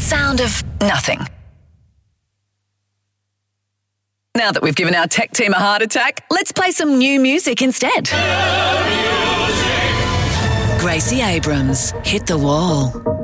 sound of nothing. Now that we've given our tech team a heart attack, let's play some new music instead. Gracie Abrams, Hit the Wall.